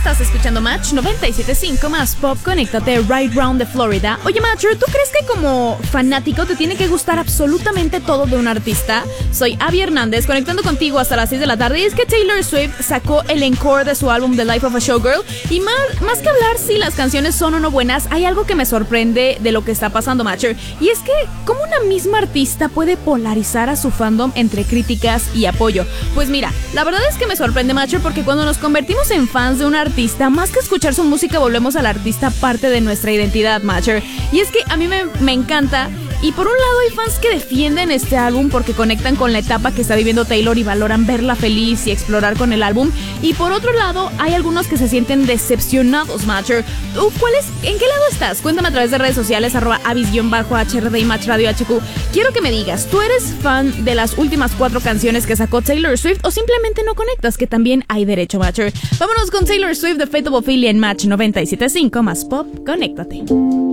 Estás escuchando Match 97.5 más Pop. Conéctate right round de Florida. Oye, Matcher, ¿tú crees que como fanático te tiene que gustar absolutamente todo de un artista? Soy Abby Hernández, conectando contigo hasta las 6 de la tarde. Y es que Taylor Swift sacó el encore de su álbum The Life of a Showgirl. Y más que hablar si las canciones son o no buenas, hay algo que me sorprende de lo que está pasando, Matcher. Y es que cómo una misma artista puede polarizar a su fandom entre críticas y apoyo. Pues mira, la verdad es que me sorprende, Matcher, porque cuando nos convertimos en fans de un artista, más que escuchar su música, volvemos al artista parte de nuestra identidad, Matcher. Y es que a mí me encanta. Y por un lado hay fans que defienden este álbum porque conectan con la etapa que está viviendo Taylor y valoran verla feliz y explorar con el álbum. Y por otro lado hay algunos que se sienten decepcionados, Matcher. ¿Tú en qué lado estás? Cuéntame a través de redes sociales, @avis_HRD y Match Radio HQ. Quiero que me digas, ¿tú eres fan de las últimas 4 canciones que sacó Taylor Swift o simplemente no conectas? Que también hay derecho, Matcher. Vámonos con Taylor Swift de Fate of Ophelia en Match 97.5 más Pop. Conéctate.